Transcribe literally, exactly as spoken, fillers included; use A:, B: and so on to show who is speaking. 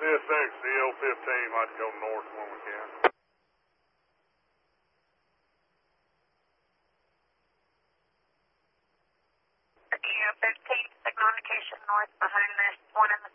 A: S X, C L fifteen, like to go north when we can.
B: C L fifteen, signal indication north behind this one in